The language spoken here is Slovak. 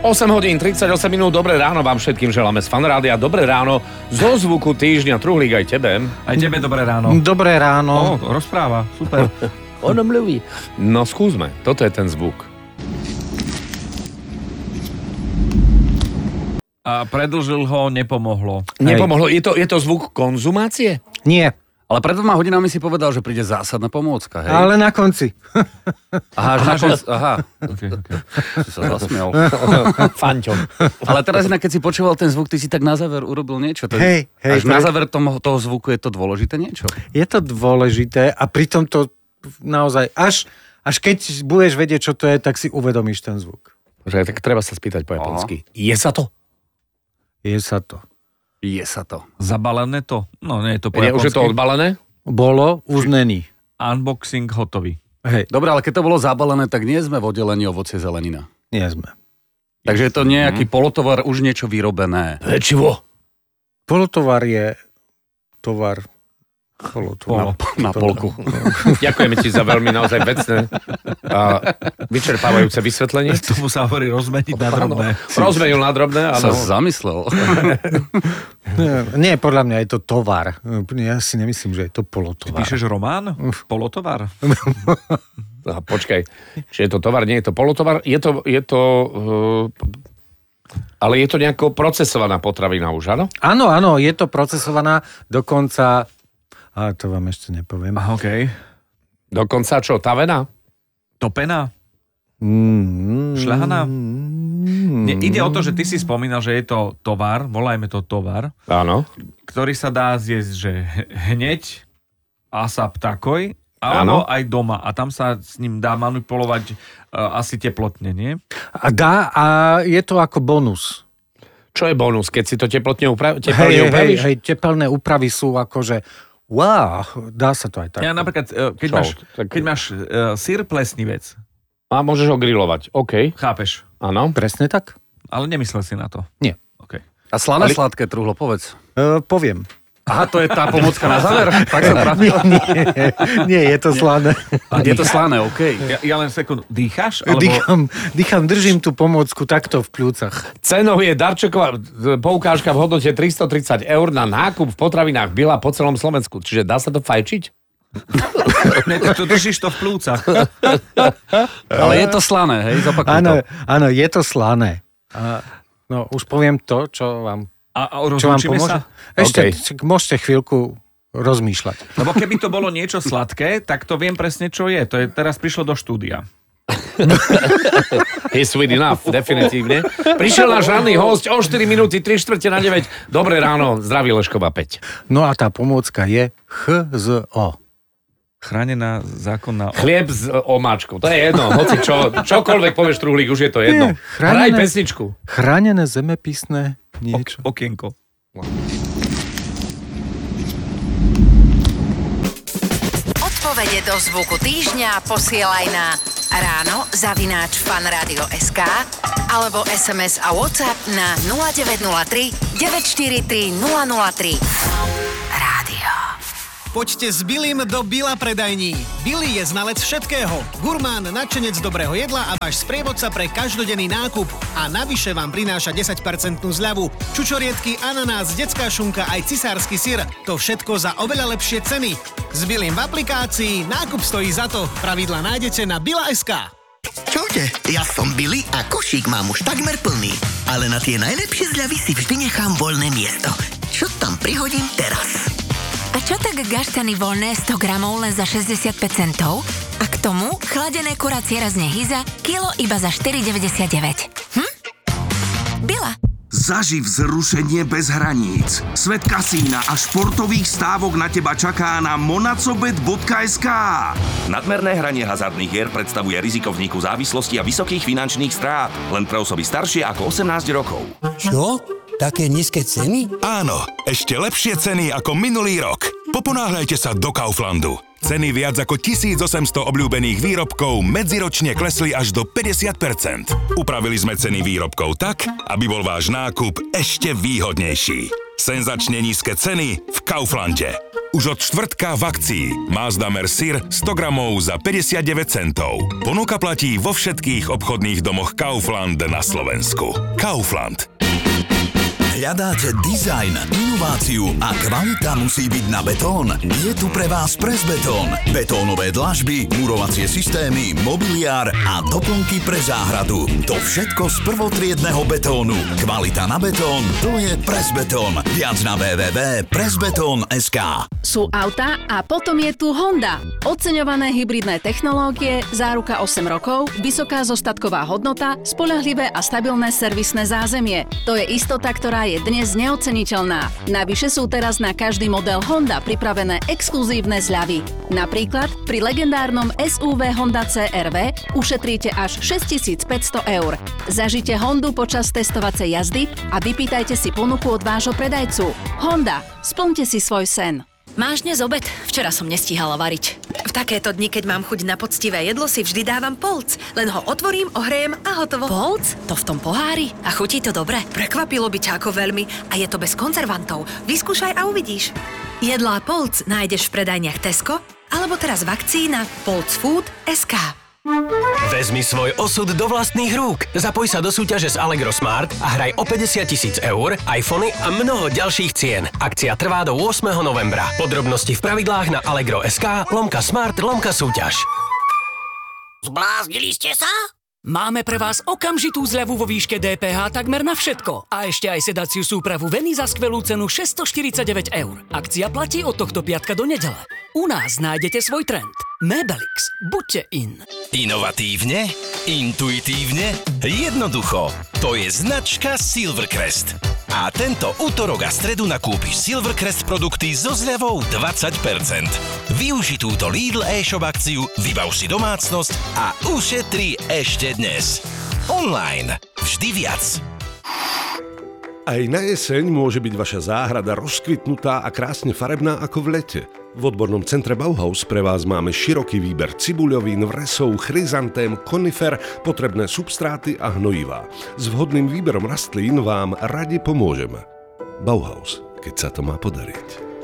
8 hodín 38 minút, dobré ráno vám všetkým želáme z Fanrádia. Dobré ráno zo zvuku týždňa. Truhlík, aj tebe. Aj tebe dobré ráno. Dobré ráno. Rozpráva, super. Ono mluví. No skúsme, toto je ten zvuk. A predlžil ho, nepomohlo. Nepomohlo. Je to zvuk konzumácie? Nie. Ale pred 2 hodinami si povedal, že príde zásadná pomôcka, hej? Ale na konci. Aha. Okay. Si sa zasmial. Fanťom. Ale teraz inak, keď si počúval ten zvuk, ty si tak na záver urobil niečo. Hej, až na záver toho zvuku je to dôležité niečo? Je to dôležité a pritom to naozaj, až keď budeš vedieť, čo to je, tak si uvedomíš ten zvuk. Že tak treba sa spýtať po japonsky. Je sa to? Je sa to. Je sa to. Zabalené to? No, nie je to po Už je to japonsky. odbalené? Bolo, už není. Unboxing hotový. Hej, Dobre, ale keď to bolo zabalené, tak nie sme v oddelení ovocie zelenina. nie sme. Takže je to nejaký polotovar, už niečo vyrobené. Pečivo. Polotovar je tovar. Polotovar. Na polku. Ďakujeme ti za veľmi naozaj vecné a vyčerpávajúce vysvetlenie. Tomu sa hovorí rozmeniť na drobné. Rozmenil na drobné, Sa áno. zamyslel. Nie, podľa mňa je to tovar. Ja si nemyslím, že je to polotovar. Píšeš román? Polotovar? A počkaj, že je to tovar, nie je to polotovar, je to ale je to nejako procesovaná potravina už, áno? Áno, je to procesovaná, dokonca, a to vám ešte nepoviem. Okej. Dokonca čo, tavená? Topená? Šľahaná? Nie, ide o to, že ty si spomínal, že je to tovar, volajme to tovar, Áno. ktorý sa dá zjesť, že hneď ASAP takoj, alebo aj doma. A tam sa s ním dá manipulovať asi teplotne, nie? A je to ako bonus. Čo je bonus, keď si to teplotne upravíš? Hej, teplné úpravy sú akože wow, dá sa to aj tak. Ja napríklad, keď máš syr plesnivec, A môžeš ho grilovať, OK. chápeš? Áno. Presne tak? Ale nemyslel si na to. Nie. Okay. A slané sladké, Truhlo, povedz. Poviem. Aha, to je tá pomocka na záver? Tak sa trafil. Nie, je to slané. Je to slané, okej. Ja len sekundu. Dýcháš? Alebo... Dýcham, držím tú pomôcku takto v pľúcach. Cenou je darčeková poukážka v hodnote 330 eur na nákup v potravinách Bila po celom Slovensku. Čiže dá sa to fajčiť? Ne, to držíš to v plúcach. Ale je to slané, hej? Zopakuj to. Áno, je to slané. No, už poviem to, čo vám pomôže. Sa? Ešte môžete chvíľku rozmýšľať. Lebo keby to bolo niečo sladké, tak to viem presne, čo je. To je teraz prišlo do štúdia. He's sweet enough, definitívne. Prišiel náš ranný host o 4 minúty, 3:45. Dobré ráno, zdraví Lešková 5. No a tá pomôcka je HZO. Chránená zákonná... Chlieb s omáčkou, to je jedno. Hoci čokoľvek povieš, Truhlík, už je to jedno. Hraj pesničku. Chránené zemepisné niečo. Okienko. Odpovede do zvuku týždňa posielaj na ráno@fanradio.sk alebo SMS a WhatsApp na 0903 943 003. Rádio. Poďte s Billim do Billa predajní. Billy je znalec všetkého. Gurmán, nadšenec dobrého jedla a váš sprievodca pre každodenný nákup. A navyše vám prináša 10% zľavu. Čučoriedky, ananás, detská šunka aj cisársky syr. To všetko za oveľa lepšie ceny. S Billim v aplikácii nákup stojí za to. Pravidlá nájdete na Billa.sk. Čaute, ja som Billy a košík mám už takmer plný. Ale na tie najlepšie zľavy si vždy nechám voľné miesto. Čo tam prihodím teraz? A čo tak gašťany voľné 100 gramov len za 65 centov? A k tomu chladené kuracie razne Hyza, kilo iba za 4,99. Bila. Zaži vzrušenie bez hraníc. Svet kasína a športových stávok na teba čaká na monacobet.sk. Nadmerné hranie hazardných hier predstavuje riziko vzniku závislosti a vysokých finančných strát. Len pre osoby staršie ako 18 rokov. Čo? Také nízke ceny? Áno, ešte lepšie ceny ako minulý rok. Poponáhľajte sa do Kauflandu. Ceny viac ako 1800 obľúbených výrobkov medziročne klesli až do 50%. Upravili sme ceny výrobkov tak, aby bol váš nákup ešte výhodnejší. Senzačne nízke ceny v Kauflande. Už od štvrtka v akcii. Mazdamer syr 100 gramov za 59 centov. Ponuka platí vo všetkých obchodných domoch Kaufland na Slovensku. Kaufland. Hľadáte dizajn, inováciu a kvalita musí byť na betón? Je tu pre vás Pressbetón. Betónové dlažby, murovacie systémy, mobiliár a doplnky pre záhradu. To všetko z prvotriedneho betónu. Kvalita na betón, to je Pressbetón. Viac na www.pressbeton.sk. Sú auta a potom je tu Honda. Oceňované hybridné technológie, záruka 8 rokov, vysoká zostatková hodnota, spoľahlivé a stabilné servisné zázemie. To je istota, ktorá je dnes neoceniteľná. Navyše sú teraz na každý model Honda pripravené exkluzívne zľavy. Napríklad pri legendárnom SUV Honda CR-V ušetríte až 6500 eur. Zažite Hondu počas testovacej jazdy a vypýtajte si ponuku od vášho predajcu. Honda, splňte si svoj sen. Máš dnes obed? Včera som nestíhala variť. V takéto dni, keď mám chuť na poctivé jedlo, si vždy dávam Polc. Len ho otvorím, ohrejem a hotovo. Polc? To v tom pohári? A chutí to dobre? Prekvapilo by ťa ako veľmi. A je to bez konzervantov. Vyskúšaj a uvidíš. Jedlá Polc nájdeš v predajniach Tesco alebo teraz v akcii na polcfood.sk. Vezmi svoj osud do vlastných rúk. Zapoj sa do súťaže s Allegro Smart a hraj o 50 000 eur, iPhony a mnoho ďalších cien. Akcia trvá do 8. novembra. Podrobnosti v pravidlách na allegro.sk/smart/súťaž. Zbláznili ste sa? Máme pre vás okamžitú zľavu vo výške DPH takmer na všetko. A ešte aj sedaciu súpravu Veny za skvelú cenu 649 eur. Akcia platí od tohto piatka do nedele. U nás nájdete svoj trend. Mebelix. Buďte in. Inovatívne, intuitívne, jednoducho. To je značka Silvercrest. A tento utorok a stredu nakúpiš Silvercrest produkty so zľavou 20%. Využi túto Lidl e-shop akciu, vybav si domácnosť a ušetri ešte dnes. Online. Vždy viac. Aj na jeseň môže byť vaša záhrada rozkvitnutá a krásne farebná ako v lete. V odbornom centre Bauhaus pre vás máme široký výber cibuľovín, vresov, chryzantém, konifer, potrebné substráty a hnojivá. S vhodným výberom rastlín vám radi pomôžeme. Bauhaus, keď sa to má podariť.